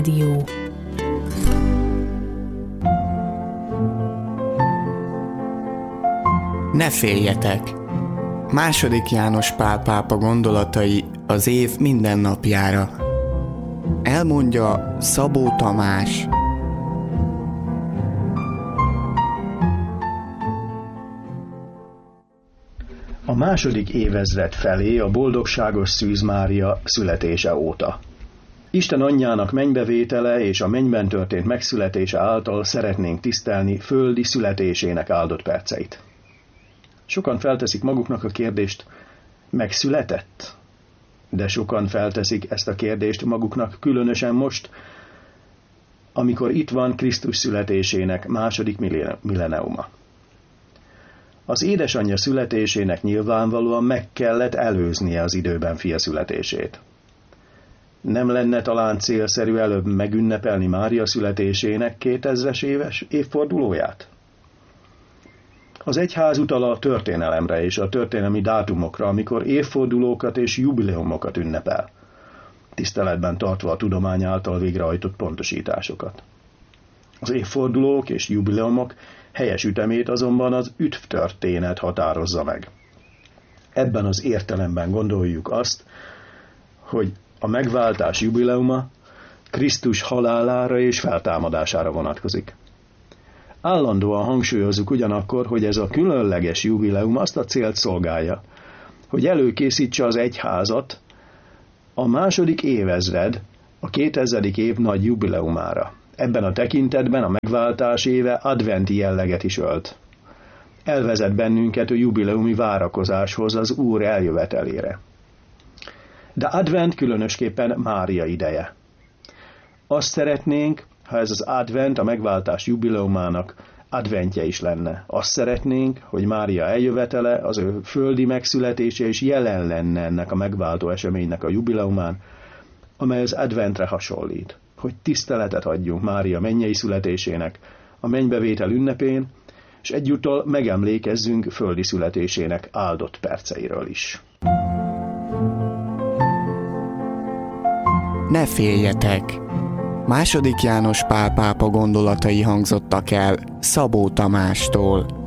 Dió. Ne féljetek! II. János Pál pápa gondolatai az év minden napjára. Elmondja Szabó Tamás. A második évezred felé a boldogságos Szűz Mária születése óta. Isten anyjának mennybevétele és a mennyben történt megszületése által szeretnénk tisztelni földi születésének áldott perceit. Sokan felteszik maguknak a kérdést, megszületett? De sokan felteszik ezt a kérdést maguknak különösen most, amikor itt van Krisztus születésének második milleniuma. Az édesanyja születésének nyilvánvalóan meg kellett előznie az időben fia születését. Nem lenne talán célszerű előbb megünnepelni Mária születésének 2000-es éves évfordulóját? Az egyház utal a történelemre és a történelmi dátumokra, amikor évfordulókat és jubileumokat ünnepel, tiszteletben tartva a tudomány által végrehajtott pontosításokat. Az évfordulók és jubileumok helyes ütemét azonban az üdvtörténet határozza meg. Ebben az értelemben gondoljuk azt, hogy a megváltás jubileuma Krisztus halálára és feltámadására vonatkozik. Állandóan hangsúlyozzuk ugyanakkor, hogy ez a különleges jubileum azt a célt szolgálja, hogy előkészítse az egyházat a második évezred, a 2000. év nagy jubileumára. Ebben a tekintetben a megváltás éve adventi jelleget is ölt. Elvezet bennünket a jubileumi várakozáshoz, az Úr eljövetelére. De advent különösképpen Mária ideje. Azt szeretnénk, ha ez az advent a megváltás jubileumának adventje is lenne. Azt szeretnénk, hogy Mária eljövetele, az ő földi megszületése is jelen lenne ennek a megváltó eseménynek a jubileumán, amely az adventre hasonlít. Hogy tiszteletet adjunk Mária mennyei születésének, a mennybevétel ünnepén, és egyúttal megemlékezzünk földi születésének áldott perceiről is. Ne féljetek! II. János Pál pápa gondolatai hangzottak el Szabó Tamástól.